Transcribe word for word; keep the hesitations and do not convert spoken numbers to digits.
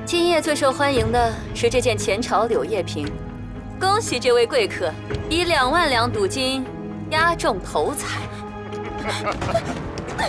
今夜最受欢迎的是这件前朝柳叶瓶，恭喜这位贵客以两万两赌金押中头彩。